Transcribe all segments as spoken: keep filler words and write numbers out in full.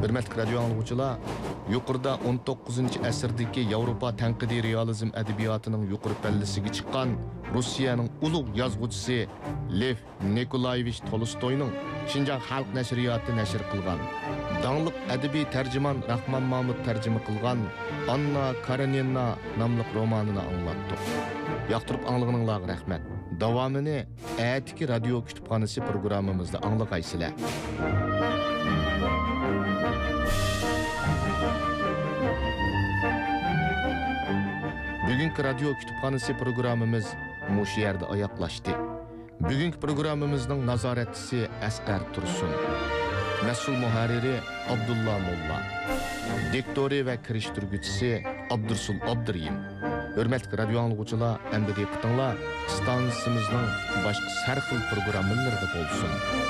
Hürmetli radyo anlıqçılar, yuqorida o'n to'qqizinchi asrdagi Yevropa tanqidiy realizm adabiyotinin yuqori pallasiga chiqqan Rossiyaning ulug' yozuvchisi Lev Nikolayevich Tolstoyning Şinjan Xalq nashriyoti nashr qilgan, dаңlıq adabiy tarjimon Rahmon Mahmud tarjima qilgan Anna Karenina nomli romanini anglatdik. Yoqtirib anglag'ininglarga rahmat. Davomini atiki radio kutubxonasi programmamizda anglag'aysizlar. Bugünkü radyo kütüphanesi programımız muş yerde ayaklaştı. Bugünkü programımızın nazaretçisi Asqar Tursun, mesul muharriri Abdullah Molla, diktori ve kiriştirgüçisi Abdursul Abduriyim. Hürmetli radyo anlıqçılar, endi diqqatinglar stansiymizning boshqa har xil programmalarida bo'lsin.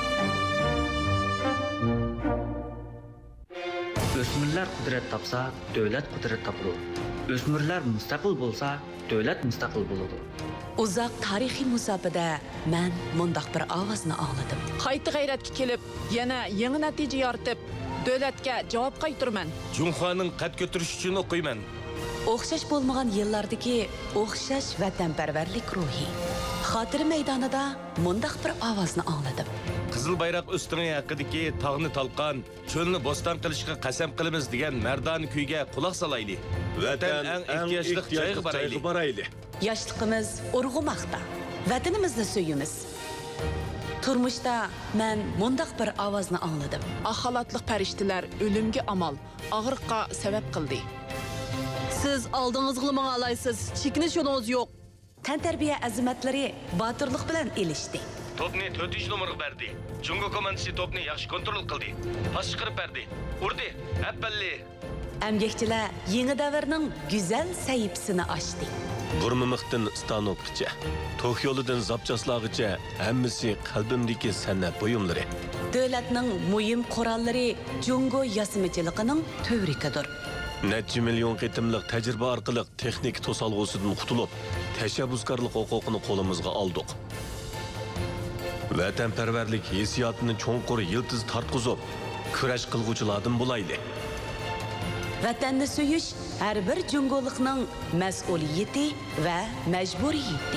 O'smirlar qudrat topsa, davlat qudrat topadi. O'smirlar mustaqil bo'lsa, davlat mustaqil bo'ladi. Uzoq tarixiy musofada men mundaq bir ovozni angladim. Qayta g'ayratga kelib, yana yangi natija yoritib, davlatga javob qaytiraman. Junxoning qad ko'tirish uchun o'qiyman. O'xshash bo'lmagan yillardagi o'xshash vatanparvarlik ruhi. Xotira maydonida mundaq bir ovozni angladim. Qizil bayroq usting'i haqidagi tog'ni talqon, cho'lni bo'ston qilishga qasam qilamiz degan mardon kuyga quloq solayli. Vatan eng ehtiyojli joyga borayli. Yoshligimiz urg'umoqda. Vatanimizni suyimiz. Turmuşda men mundaq bir ovozni angladim. Axalatliq farishtalar o'limga amal, og'riqqa sabab qildi. Siz oldingizga manga alaysiz, chekinish yo'lingiz yo'q. Tantarbiya azimatlari botirlik bilan elishdi. Topni to'rtinchi nomerga berdi. Jungo komandasi topni yaxshi kontrol qildi. Pas chiqarib berdi. Urdi, appalli. Emgekçiler yeni davrning güzel sayıpsını açtı. Burmamıqdan stanokgacha, Tokyoludan zapçaslağıcha hammasi qalbimdagi san'at buyumlari. Davlatning muhim qurolları Jungo yasimichiligining tövrikidir. Necha million qitimliq tajriba orqali texnik to'salg'usidan qutulib, tashabbuskorlik huquqini qo'limizga oldik. Vatanparvarlik hissiyotini cho'nqur yildiz tartqizib, kurash qilguvchilardan bo'layli. Vatanni suyish har bir jungolikning mas'uliyati va majburiyati.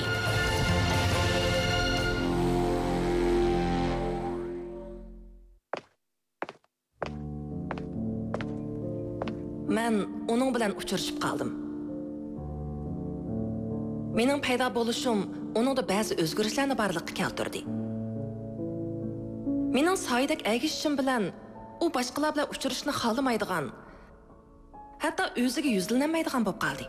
Men onun bilan uchrashib qoldim. Mening paydo bo'lishim oningda ba'zi o'zgarishlarni barliqqa keltirdi. Mening soydak agishishim bilan u boshqalar bilan uchrashishni xohlamaydigan, hatto o'ziga yuzlanmaydigan bo'lib qoldi.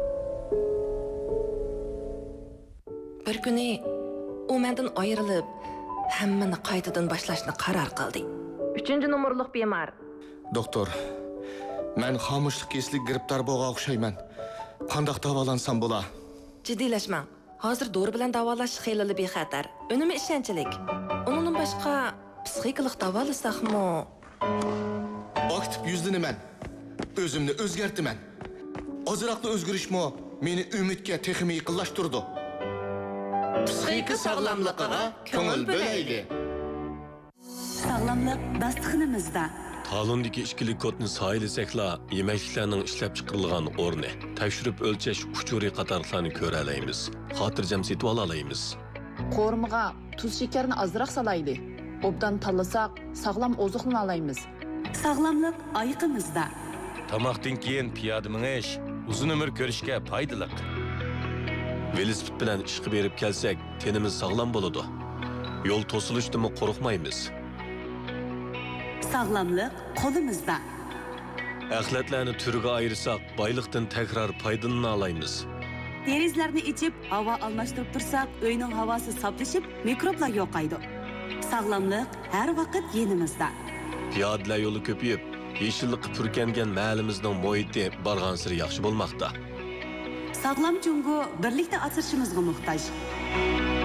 Bir kuni u mendan ayrilib, hammani qaytadan boshlashni qaror qildi. uchinchi nomerlik bemor. Doktor, men xomushlik keslik giribdor bo'lgan o'xshayman. Qanday davolansam bo'la? Jiddiylashmang. Hozir dori bilan davolash xeyli bexatar. Unumi ishonchlik. Undan boshqa psixikalik davolasaqmi? Aktiv yuzlanaman. O'zimni o'zgartiraman. Ozroqda o'zgarishmi meni umidga texmi yaqinlashtirdi. Psixika sog'lomligiga ko'ngil bo'layli. Sog'lomlik dasturxonimizda. Talondagi ichkilik kodni saylasakla yemekliklarning ishlab chiqarilgan o'rni, tekshirib o'lchash uchuri qatorlarni ko'ra olamiz. Xotirjam setib olaymiz. Qo'rmiga tuz shakarni ozroq solayli. Obdan tanlasak, sog'lom oziqni olaymiz. Sog'lomlik oyiqimizda. Tamoqdan keyin piyoda minish uzun umr ko'rishga foydali. Velosiped bilan ishga berib kelsak, tenimiz sog'lom bo'ladi. Yo'l to'silishdimi qo'rqmaymiz. Sog'lomlik qo'limizda. Axlatlarni turiga ayirsak, boyliqdan takrar foydalanib olaymiz. Derizlarni ichib, havo almashtirib tursak, uyning havosi saflashib, mikroblar yo'qaydi. Sog'lomlik har vaqt yenimizda. Piyodalar yo'li ko'payib, yeşillik pürkengen mahallimizning muhiti bargan siri yaxshi bo'lmoqda. Sog'lom Jungo birlikda asrashimizga muhtoj.